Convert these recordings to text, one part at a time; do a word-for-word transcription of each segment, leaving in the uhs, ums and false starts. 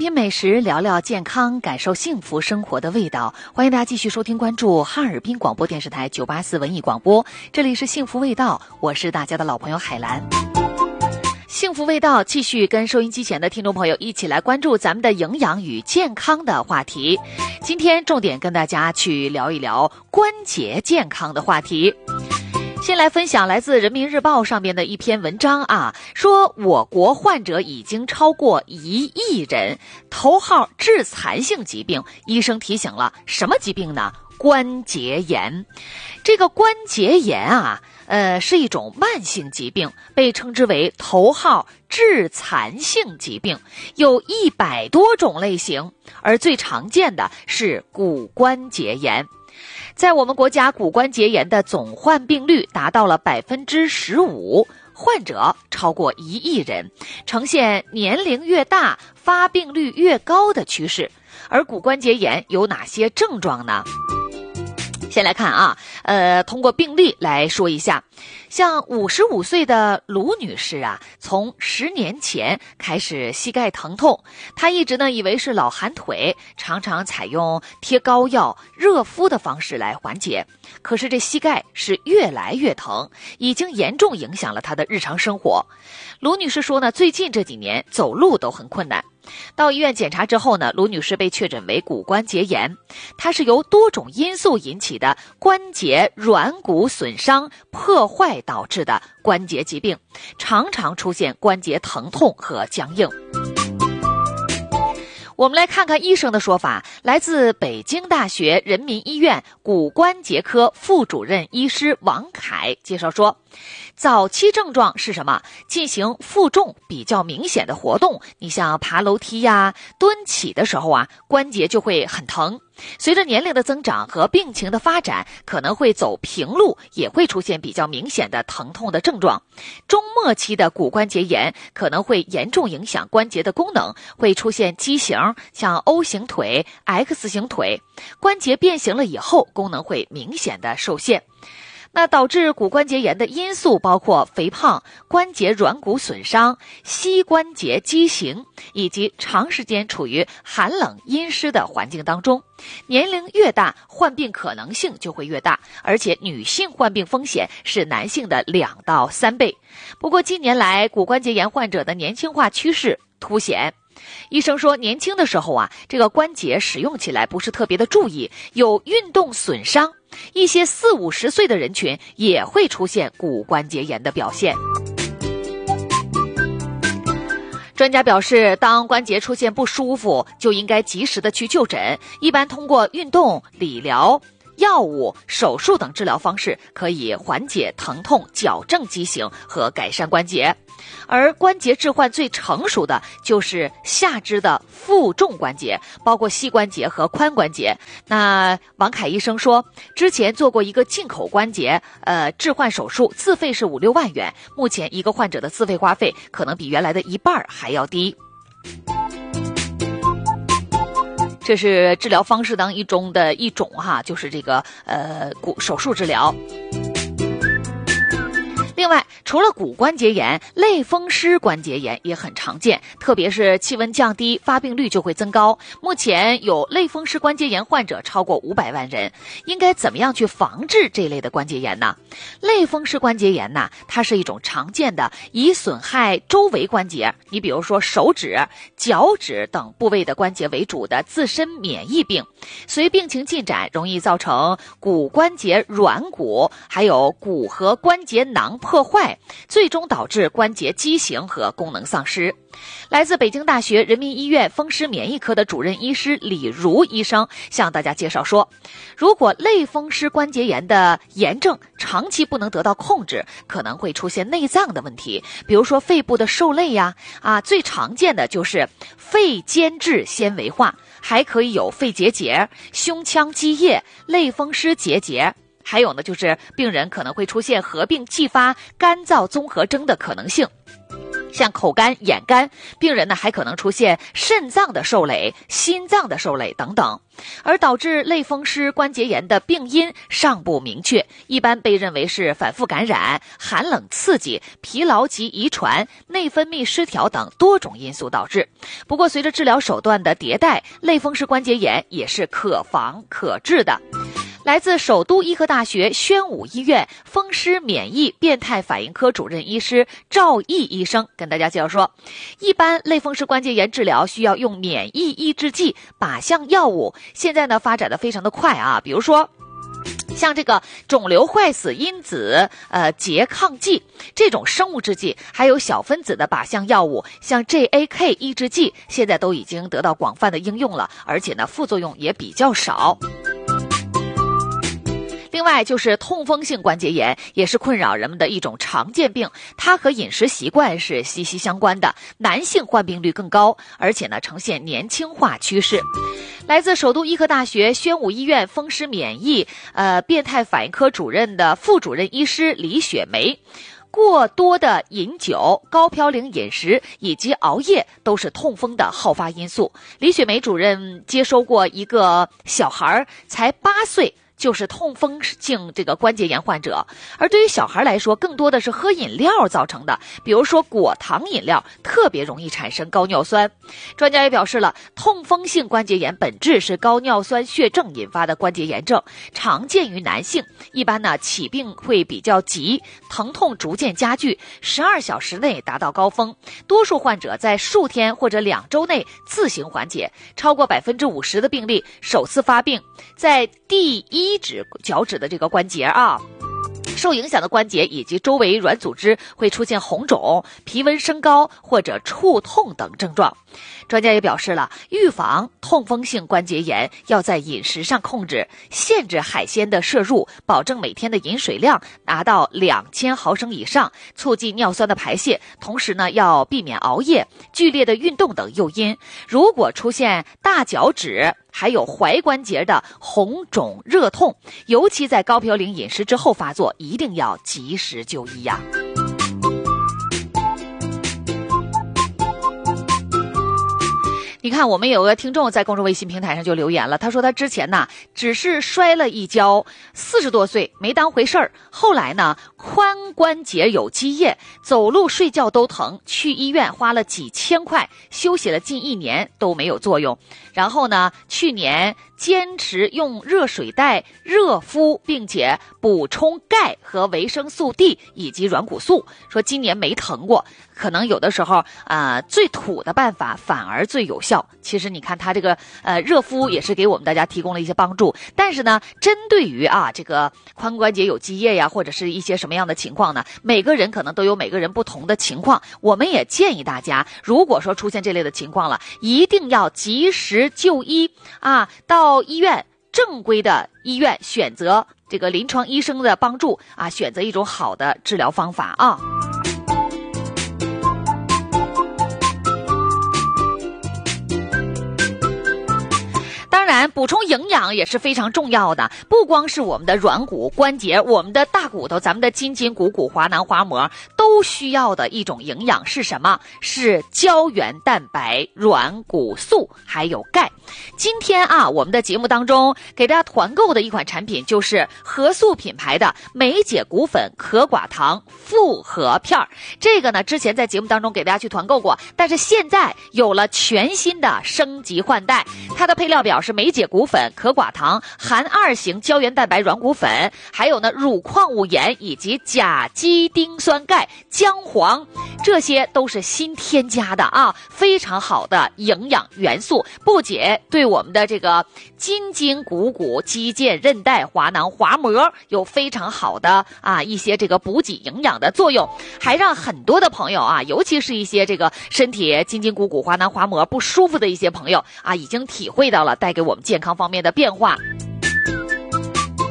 品美食，聊聊健康，感受幸福生活的味道。欢迎大家继续收听关注哈尔滨广播电视台九八四文艺广播，这里是幸福味道，我是大家的老朋友海兰。幸福味道继续跟收音机前的听众朋友一起来关注咱们的营养与健康的话题。今天重点跟大家去聊一聊关节健康的话题。先来分享来自人民日报上面的一篇文章啊，说我国患者已经超过一亿人，头号致残性疾病，医生提醒了，什么疾病呢？关节炎。这个关节炎啊呃，是一种慢性疾病，被称之为头号致残性疾病，有一百多种类型，而最常见的是骨关节炎。在我们国家，骨关节炎的总患病率达到了百分之十五，患者超过一亿人，呈现年龄越大发病率越高的趋势。而骨关节炎有哪些症状呢？先来看啊，呃，通过病例来说一下，像五十五岁的卢女士啊，从十年前开始膝盖疼痛，她一直呢以为是老寒腿，常常采用贴膏药、热敷的方式来缓解。可是这膝盖是越来越疼，已经严重影响了她的日常生活。卢女士说呢，最近这几年走路都很困难。到医院检查之后呢，卢女士被确诊为骨关节炎，它是由多种因素引起的关节软骨损伤破坏导致的关节疾病，常常出现关节疼痛和僵硬。我们来看看医生的说法，来自北京大学人民医院骨关节科副主任医师王凯介绍说，早期症状是什么？进行负重比较明显的活动，你像爬楼梯呀、蹲起的时候啊，关节就会很疼。随着年龄的增长和病情的发展，可能会走平路，也会出现比较明显的疼痛的症状。中末期的骨关节炎可能会严重影响关节的功能，会出现畸形，像 O 型腿、X 型腿，关节变形了以后，功能会明显的受限。那导致骨关节炎的因素包括肥胖、关节软骨损伤、膝关节畸形，以及长时间处于寒冷阴湿的环境当中。年龄越大，患病可能性就会越大，而且女性患病风险是男性的两到三倍。不过近年来，骨关节炎患者的年轻化趋势凸显。医生说，年轻的时候啊，这个关节使用起来不是特别的注意，有运动损伤，一些四五十岁的人群也会出现骨关节炎的表现。专家表示，当关节出现不舒服，就应该及时的去就诊，一般通过运动、理疗、药物、手术等治疗方式可以缓解疼痛、矫正畸形和改善关节。而关节置换最成熟的就是下肢的负重关节，包括膝关节和髋关节。那王凯医生说，之前做过一个进口关节呃置换手术，自费是五六万元，目前一个患者的自费花费可能比原来的一半还要低。这是治疗方式当中的一种哈，就是这个呃骨手术治疗。另外，除了骨关节炎，类风湿关节炎也很常见，特别是气温降低，发病率就会增高。目前有类风湿关节炎患者超过五百万人，应该怎么样去防治这类的关节炎呢？类风湿关节炎呢，它是一种常见的以损害周围关节，你比如说手指、脚趾等部位的关节为主的自身免疫病，随病情进展容易造成骨关节软骨还有骨和关节囊破坏，最终导致关节畸形和功能丧失。来自北京大学人民医院风湿免疫科的主任医师李如医生向大家介绍说，如果类风湿关节炎的炎症长期不能得到控制，可能会出现内脏的问题，比如说肺部的受累呀，啊，最常见的就是肺间质纤维化，还可以有肺结节、胸腔积液、类风湿结节。还有呢，就是病人可能会出现合并继发干燥综合征的可能性。 像口干、眼干，病人呢还可能出现肾脏的受累、心脏的受累等等。而导致类风湿关节炎的病因尚不明确，一般被认为是反复感染、寒冷刺激、疲劳及遗传、内分泌失调等多种因素导致。不过随着治疗手段的迭代，类风湿关节炎也是可防可治的。来自首都医科大学宣武医院风湿免疫变态反应科主任医师赵毅医生跟大家介绍说，一般类风湿关节炎治疗需要用免疫抑制剂、靶向药物，现在呢发展的非常的快啊，比如说像这个肿瘤坏死因子呃拮抗剂这种生物制剂，还有小分子的靶向药物，像 J A K 抑制剂，现在都已经得到广泛的应用了，而且呢副作用也比较少。另外就是痛风性关节炎，也是困扰人们的一种常见病，它和饮食习惯是息息相关的，男性患病率更高，而且呢呈现年轻化趋势。来自首都医科大学宣武医院风湿免疫呃变态反应科主任的副主任医师李雪梅，过多的饮酒、高嘌呤饮食以及熬夜都是痛风的好发因素。李雪梅主任接收过一个小孩才八岁，就是痛风性这个关节炎患者，而对于小孩来说，更多的是喝饮料造成的，比如说果糖饮料特别容易产生高尿酸。专家也表示了，痛风性关节炎本质是高尿酸血症引发的关节炎症，常见于男性，一般呢起病会比较急，疼痛逐渐加剧，十二小时内达到高峰，多数患者在数天或者两周内自行缓解，超过百分之五十的病例首次发病在第一一指脚趾的这个关节啊，受影响的关节以及周围软组织会出现红肿、皮温升高或者触痛等症状。专家也表示了，预防痛风性关节炎要在饮食上控制，限制海鲜的摄入，保证每天的饮水量达到两千毫升以上，促进尿酸的排泄，同时呢要避免熬夜、剧烈的运动等诱因。如果出现大脚趾还有踝关节的红肿热痛，尤其在高嘌呤饮食之后发作，一定要及时就医呀。你看，我们有个听众在公众微信平台上就留言了，他说他之前呢只是摔了一跤，四十多岁没当回事儿，后来呢髋关节有积液，走路睡觉都疼，去医院花了几千块，休息了近一年都没有作用。然后呢去年坚持用热水袋热敷，并且补充钙和维生素 D 以及软骨素，说今年没疼过。可能有的时候啊、呃，最土的办法反而最有效。其实你看他这个呃热敷也是给我们大家提供了一些帮助，但是呢针对于啊这个髋关节有积液呀，或者是一些什么样的情况呢，每个人可能都有每个人不同的情况，我们也建议大家，如果说出现这类的情况了，一定要及时就医啊，到医院正规的医院选择这个临床医生的帮助啊，选择一种好的治疗方法啊。当然补充营养也是非常重要的，不光是我们的软骨关节，我们的大骨头，咱们的筋筋骨骨滑囊滑膜都需要的一种营养是什么？是胶原蛋白、软骨素还有钙。今天啊我们的节目当中给大家团购的一款产品就是和素品牌的美解骨粉可寡糖复合片，这个呢之前在节目当中给大家去团购过，但是现在有了全新的升级换代。它的配料表是美解骨粉、可寡糖、含二型胶原蛋白软骨粉，还有呢乳矿物盐以及甲基丁酸钙、姜黄，这些都是新添加的啊，非常好的营养元素，不仅对我们的这个筋筋骨骨、肌腱、韧带、滑囊滑膜有非常好的啊一些这个补给营养的作用，还让很多的朋友啊，尤其是一些这个身体筋筋骨骨、滑囊滑膜不舒服的一些朋友啊，已经体会到了带给我们健康方面的变化。那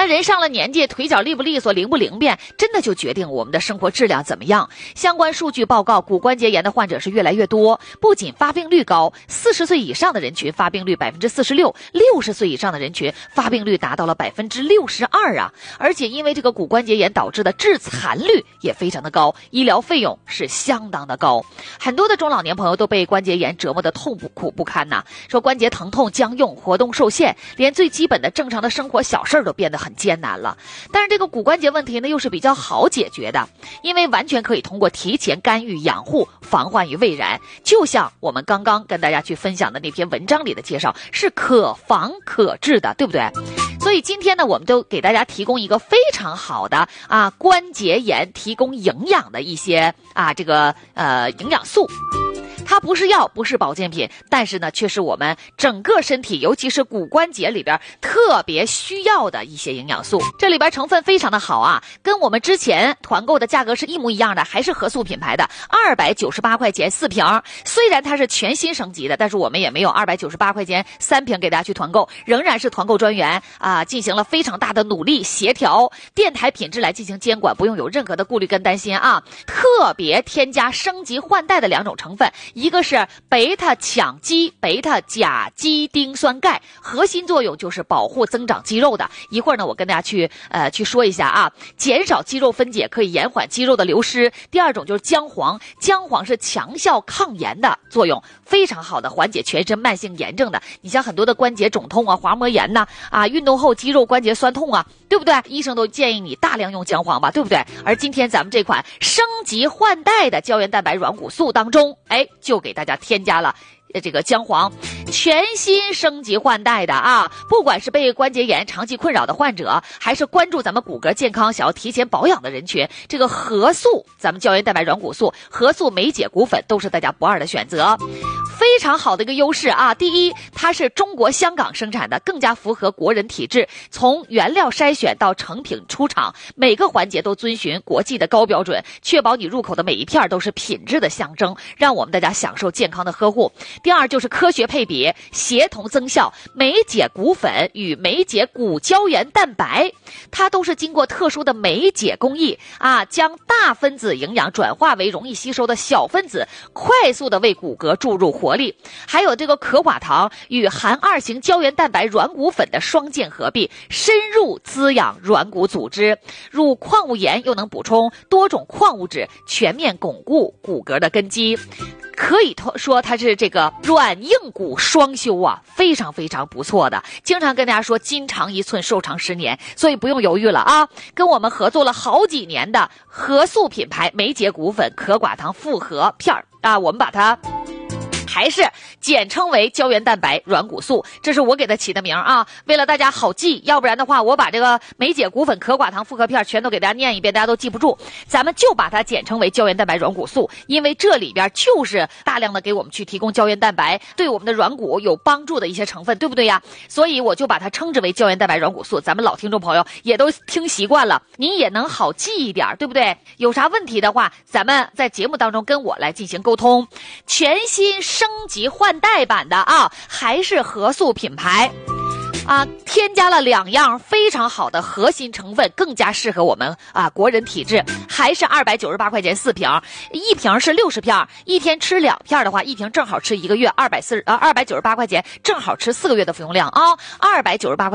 人上了年纪，腿脚利不利索，灵不灵便，真的就决定我们的生活质量怎么样。相关数据报告，骨关节炎的患者是越来越多，不仅发病率高，四十岁以上的人群发病率百分之四十六，六十岁以上的人群发病率达到了百分之六十二啊！而且因为这个骨关节炎导致的致残率也非常的高，医疗费用是相当的高。很多的中老年朋友都被关节炎折磨得痛苦不堪呐、啊，说关节疼痛、僵硬、活动受限，连最基本的正常的生活小事都变得很艰难了。但是这个骨关节问题呢，又是比较好解决的，因为完全可以通过提前干预养护，防患于未然。就像我们刚刚跟大家去分享的那篇文章里的介绍，是可防可治的，对不对？所以今天呢，我们都给大家提供一个非常好的啊关节炎提供营养的一些啊这个呃营养素。它不是药，不是保健品，但是呢，却是我们整个身体，尤其是骨关节里边特别需要的一些营养素。这里边成分非常的好啊，跟我们之前团购的价格是一模一样的，还是合素品牌的，二百九十八块钱四瓶。虽然它是全新升级的，但是我们也没有二百九十八块钱三瓶给大家去团购，仍然是团购专员啊进行了非常大的努力协调，电台品质来进行监管，不用有任何的顾虑跟担心啊。特别添加升级换代的两种成分。一个是贝塔羟基贝塔甲基丁酸钙，核心作用就是保护增长肌肉的。一会儿呢，我跟大家去呃去说一下啊，减少肌肉分解，可以延缓肌肉的流失。第二种就是姜黄，姜黄是强效抗炎的作用，非常好的缓解全身慢性炎症的。你像很多的关节肿痛啊、滑膜炎呐、啊、啊运动后肌肉关节酸痛啊，对不对？医生都建议你大量用姜黄吧，对不对？而今天咱们这款升级换代的胶原蛋白软骨素当中，哎，就给大家添加了这个姜黄，全新升级换代的啊！不管是被关节炎长期困扰的患者，还是关注咱们骨骼健康想要提前保养的人群，这个核素咱们胶原蛋白软骨素、核素酶解骨粉都是大家不二的选择。非常好的一个优势啊！第一，它是中国香港生产的，更加符合国人体质。从原料筛选到成品出厂，每个环节都遵循国际的高标准，确保你入口的每一片都是品质的象征，让我们大家享受健康的呵护。第二就是科学配比，协同增效，酶解骨粉与酶解骨胶原蛋白，它都是经过特殊的酶解工艺啊，将大分子营养转化为容易吸收的小分子，快速的为骨骼注入活力。还有这个可寡糖与含二型胶原蛋白软骨粉的双键合璧，深入滋养软骨组织，入矿物盐又能补充多种矿物质，全面巩固骨骼的根基。可以说它是这个软硬骨双修啊，非常非常不错的。经常跟大家说筋长一寸寿长十年，所以不用犹豫了啊！跟我们合作了好几年的核素品牌酶解骨粉可寡糖复合片啊，我们把它还是简称为胶原蛋白软骨素，这是我给它起的名啊，为了大家好记，要不然的话我把这个酶解骨粉可寡糖复合片全都给大家念一遍，大家都记不住，咱们就把它简称为胶原蛋白软骨素，因为这里边就是大量的给我们去提供胶原蛋白，对我们的软骨有帮助的一些成分，对不对呀？所以我就把它称之为胶原蛋白软骨素，咱们老听众朋友也都听习惯了，你也能好记一点，对不对？有啥问题的话，咱们在节目当中跟我来进行沟通。全新升级换代版的啊，还是核素品牌啊，添加了两样非常好的核心成分，更加适合我们啊国人体质。还是二百九十八块钱四瓶，一瓶是六十片，一天吃两片的话，一瓶正好吃一个月，二百四呃二百九十八块钱正好吃四个月的服用量啊，二百九十八块。